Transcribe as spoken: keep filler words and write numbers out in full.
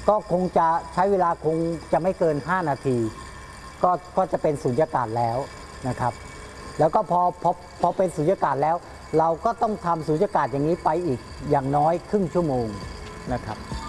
ก็คงจะใช้เวลาคงจะไม่เกินห้านาทีก็ก็จะเป็นสุญญากาศแล้วนะครับแล้วก็พอพอพอเป็นสุญญากาศแล้วเราก็ต้องทำสุญญากาศอย่างนี้ไปอีกอย่างน้อยครึ่งชั่วโมงนะครับ